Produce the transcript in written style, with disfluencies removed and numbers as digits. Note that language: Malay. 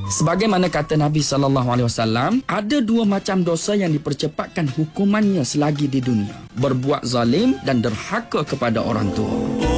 Sebagaimana kata Nabi SAW, ada dua macam dosa yang dipercepatkan hukumannya selagi di dunia: berbuat zalim dan derhaka kepada orang tua.